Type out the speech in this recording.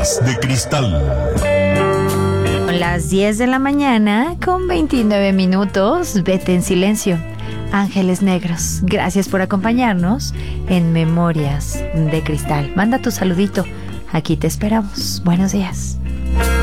Memorias de Cristal. Son las 10 de la mañana con 29 minutos. Vete en silencio. Ángeles Negros, gracias por acompañarnos en Memorias de Cristal. Manda tu saludito. Aquí te esperamos. Buenos días.